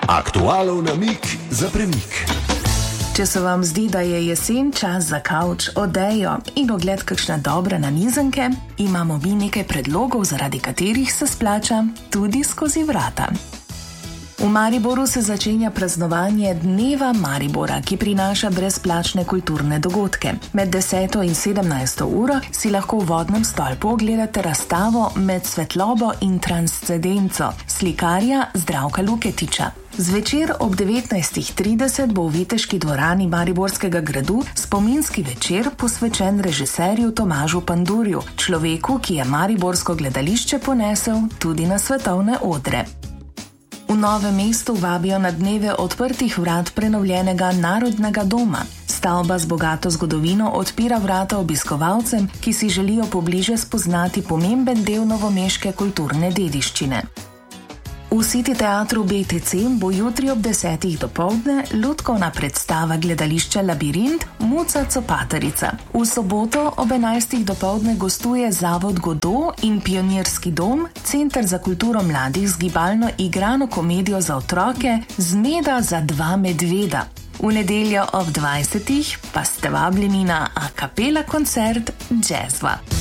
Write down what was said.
Aktualov namig za premik. Če se vam zdi, da je jesen čas za kavč, odejo in ogled kakšne dobre nanizanke, imamo mi nekaj predlogov, zaradi katerih se splača tudi skozi vrata. V Mariboru se začenja praznovanje Dneva Maribora, ki prinaša brezplačne kulturne dogodke. Med 10. in 17. uro si lahko v vodnem stolpu ogledate razstavo Med svetlobo in transcendenco slikarja Zdravka Luketiča. Zvečer ob 19:30 bo v Viteški dvorani Mariborskega gradu spominski večer posvečen režiserju Tomažu Pandurju, človeku, ki je mariborsko gledališče ponesel tudi na svetovne odre. V Novem mestu vabijo na dneve odprtih vrat prenovljenega Narodnega doma. Stavba z bogato zgodovino odpira vrata obiskovalcem, ki si želijo pobliže spoznati pomemben del novomeške kulturne dediščine. V City teatru BTC bo jutri ob 10. dopoldne lutkovna predstava gledališča Labirint Muca Copatarica. V soboto ob 11. dopoldne gostuje Zavod Godo in Pionirski dom, Center za kulturo mladih z gibalno igrano komedijo za otroke Zmeda za dva medveda. V nedeljo ob 20. pa ste vabljeni na a cappella koncert Jazzva.